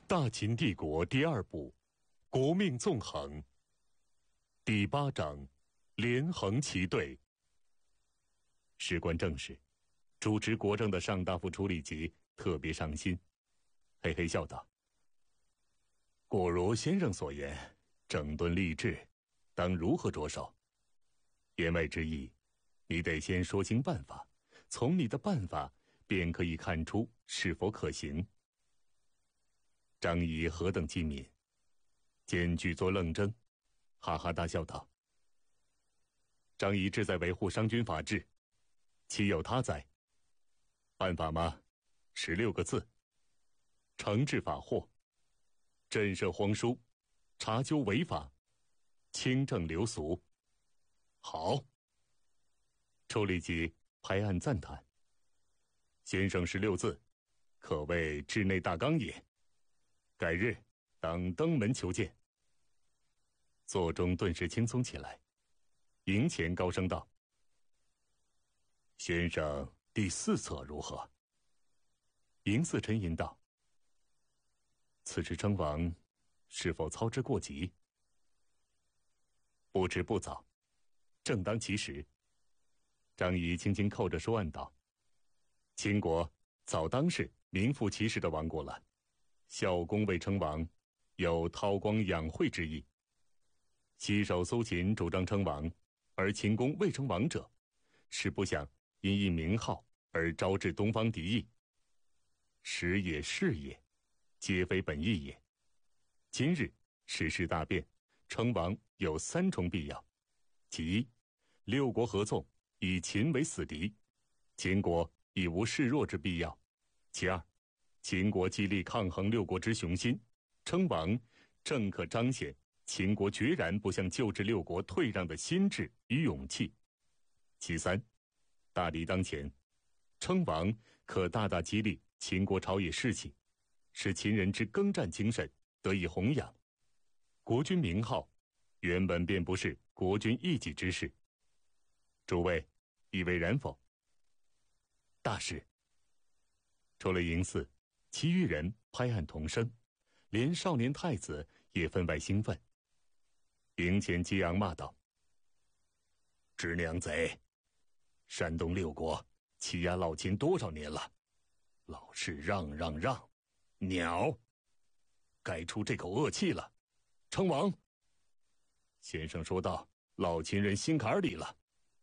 大秦帝国第二部，国命纵横。第8章，连横齐队。事关政事，主持国政的上大夫楚里吉特别上心，嘿嘿笑道：“果如先生所言，整顿吏治，当如何着手？言外之意，你得先说清办法，从你的办法便可以看出是否可行。”张仪何等机敏，见举作愣怔，哈哈大笑道：“张仪志在维护商君法治，岂有他哉？办法吗？16个字：惩治法祸，震慑荒疏，查究违法，清正流俗。”好！楚里吉拍案赞叹：“先生16字，可谓治内大纲也。改日当登门求见。”座中顿时轻松起来，迎前高声道：“先生第4策如何？”迎四沉吟道：“此时称王是否操之过急？不迟不早，正当其时。”张仪轻轻扣着书案道：“秦国早当是名副其实的亡国了。孝公未称王，有韬光养晦之意。西首苏秦主张称王，而秦公未称王者，是不想因一名号而招致东方敌意。时也是也，皆非本意也。今日时势大变，称王有3重必要：其一，6国合纵，以秦为死敌，秦国已无示弱之必要；其二，秦国激励抗衡6国之雄心，称王正可彰显秦国决然不向旧制6国退让的心智与勇气；其三，大敌当前，称王可大大激励秦国朝野士气，使秦人之耕战精神得以弘扬。国君名号原本便不是国君一己之事，诸位以为然否？”大是。除了嬴驷，其余人拍案同声，连少年太子也分外兴奋。营前激昂骂道：“知娘贼！山东6国欺压老秦多少年了，老是让，鸟！该出这口恶气了。称王！先生说到老秦人心坎里了。”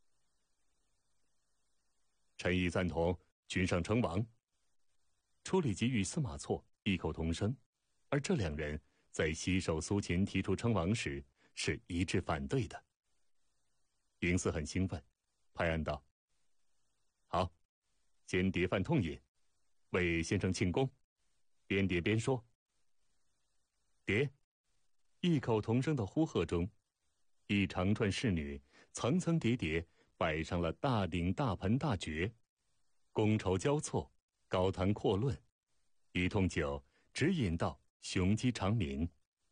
臣亦赞同君上称王。楚里吉与司马错异口同声，而这2人在西首苏秦提出称王时是一致反对的。嬴驷很兴奋，拍案道：“好，先叠饭痛饮，为先生庆功。”边叠边说：“叠！”异口同声的呼喝中，一长串侍女层层叠叠摆上了大鼎大盆大爵，觥筹交错，高谈阔论，一通酒直饮到雄鸡长鸣。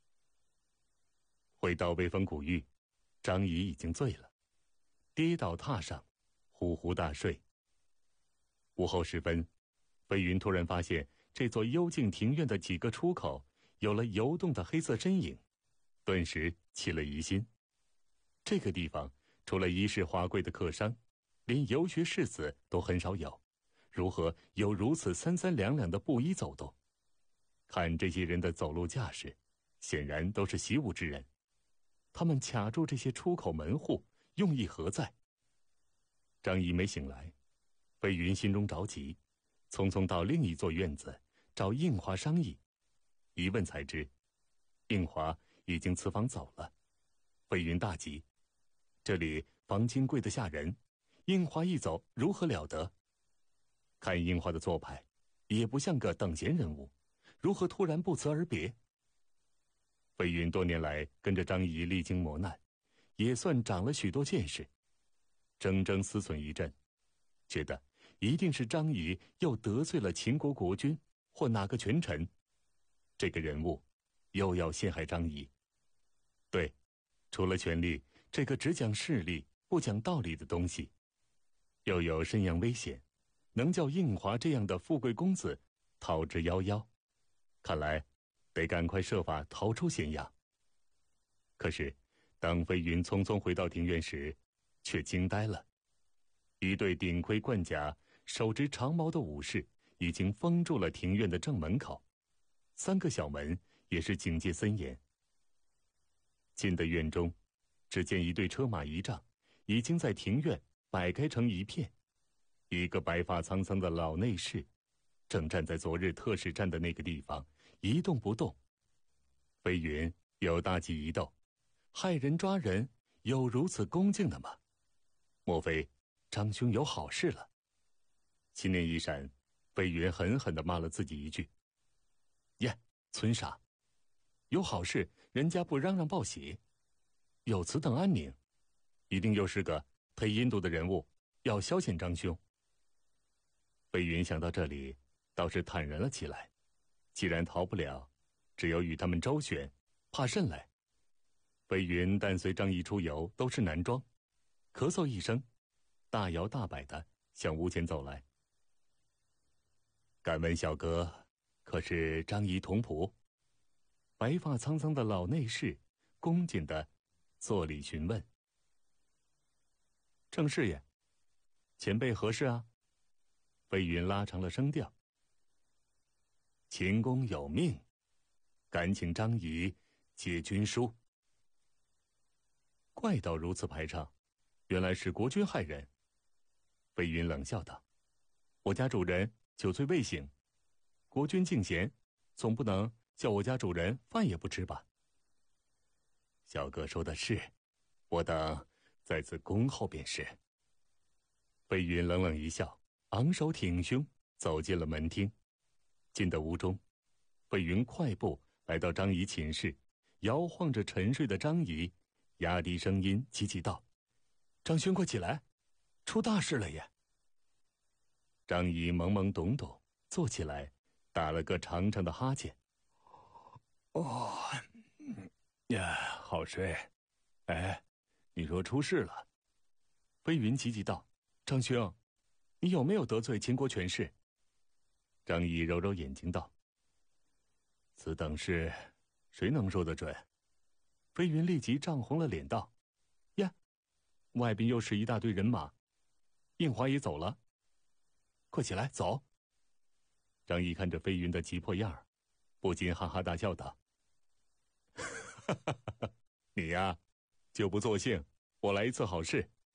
回到威风古域，张仪已经醉了，跌倒榻上，呼呼大睡。午后时分，飞云突然发现这座幽静庭院的几个出口有了游动的黑色身影，顿时起了疑心。这个地方除了衣饰华贵的客商，连游学士子都很少有，如何有如此三三两两的布衣走动？看这些人的走路架势，显然都是习武之人。他们卡住这些出口门户，用意何在？张仪没醒来，飞云心中着急，匆匆到另一座院子找应华商议。一问才知，应华已经辞房走了。飞云大急，这里房金贵得吓人，应华一走如何了得？看应华的做派，也不像个等闲人物，如何突然不辞而别？飞云多年来跟着张仪历经磨难，也算长了许多见识，怔怔思忖一阵，觉得一定是张仪又得罪了秦国国君或哪个权臣，这个人物又要陷害张仪。对，除了权力这个只讲势力不讲道理的东西，又有甚样危险，能叫应华这样的富贵公子逃之夭夭？看来得赶快设法逃出咸阳。可是，当飞云匆匆回到庭院时，却惊呆了。一队顶盔贯甲、手执长矛的武士已经封住了庭院的正门口，3个小门也是警戒森严。进的院中，只见一队车马仪仗已经在庭院摆开成一片，一个白发苍苍的老内侍正站在昨日特使站的那个地方一动不动。飞云有大计一斗，害人抓人有如此恭敬的吗？莫非张兄有好事了？心念一闪，飞云狠狠地骂了自己一句：耶，村傻！有好事人家不嚷嚷报喜，有此等安宁，一定又是个忒阴毒的人物要消遣张兄。飞云想到这里，倒是坦然了起来。既然逃不了，只有与他们周旋，怕甚来？飞云但随张仪出游都是男装，咳嗽一声，大摇大摆地向屋前走来。敢问小哥，可是张仪同仆？白发苍苍的老内侍恭谨地作礼询问。正是也，前辈何事啊？飞云拉长了声调。秦公有命，敢请张仪借军书。怪道如此排场，原来是国君害人。飞云冷笑道：我家主人酒醉未醒，国君敬贤，总不能叫我家主人饭也不吃吧？小哥说的是，我等在此恭候便是。飞云冷冷一笑，昂首挺胸走进了门厅。进得屋中，飞云快步来到张仪寝室，摇晃着沉睡的张仪，压低声音急急道：张兄快起来，出大事了也！张仪懵懵懂懂坐起来，打了个长长的哈欠。哦，呀，好睡。哎，你说出事了？飞云急急道：张兄，你有没有得罪秦国权势？张仪揉揉眼睛道：此等事谁能说得准？飞云立即涨红了脸道：呀，外边又是一大堆人马，应华也走了，快起来走！张仪看着飞云的急迫样儿，不禁哈哈大笑道：你呀，就不作兴，我来一次好事。